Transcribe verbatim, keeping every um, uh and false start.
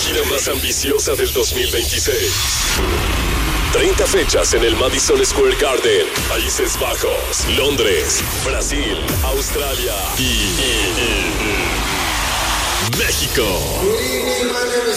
gira más ambiciosa del dos mil veintiséis. treinta fechas en el Madison Square Garden, Países Bajos, Londres, Brasil, Australia y, y, y México.